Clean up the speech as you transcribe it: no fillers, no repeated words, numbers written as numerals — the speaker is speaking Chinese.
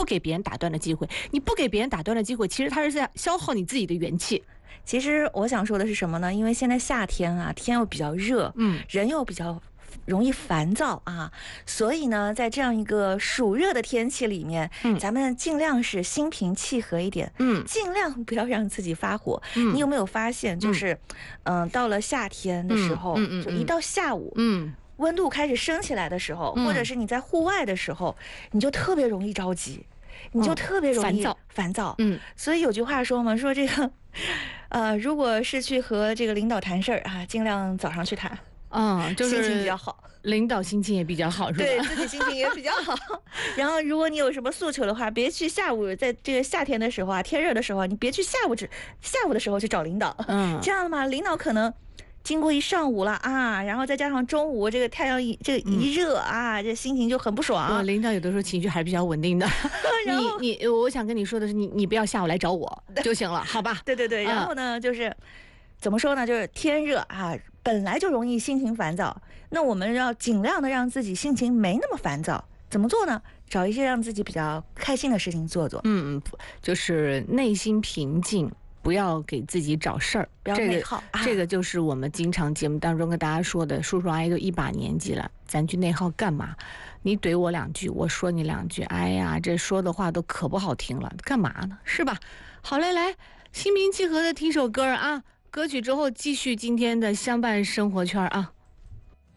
给别人打断的机会。你不给别人打断的机会，其实它是在消耗你自己的元气。 其实我想说的是什么呢？因为现在夏天啊，天又比较热，人又比较容易烦躁啊，所以呢，在这样一个暑热的天气里面，咱们尽量是心平气和一点，尽量不要让自己发火。你有没有发现，就是，到了夏天的时候，就一到下午，温度开始升起来的时候，或者是你在户外的时候，你就特别容易着急，你就特别容易烦躁。所以有句话说嘛，说这个，如果是去和这个领导谈事儿啊，尽量早上去谈。 就是心情比较好， 领导心情也比较好，是吧？ 对自己心情也比较好。然后，如果你有什么诉求的话，别去下午，在这个夏天的时候啊，天热的时候，你别去下午的时候去找领导。这样嘛，领导可能经过一上午了啊，然后再加上中午这个太阳一热啊，这心情就很不爽。 领导有的时候情绪还是比较稳定的。我想跟你说的是，你不要下午来找我就行了，好吧？ 对。然后呢，就是怎么说呢？就是天热啊。本来就容易心情烦躁，那我们要尽量的让自己心情没那么烦躁。怎么做呢？找一些让自己比较开心的事情做做。 就是内心平静，不要给自己找事儿， 不要内耗。 这个就是我们经常节目当中跟大家说的，叔叔阿姨都一把年纪了，咱去内耗干嘛？你怼我两句，我说你两句，哎呀，这说的话都可不好听了，干嘛呢？是吧？好嘞，来，心平气和的听首歌啊。歌曲之后继续今天的相伴生活圈啊。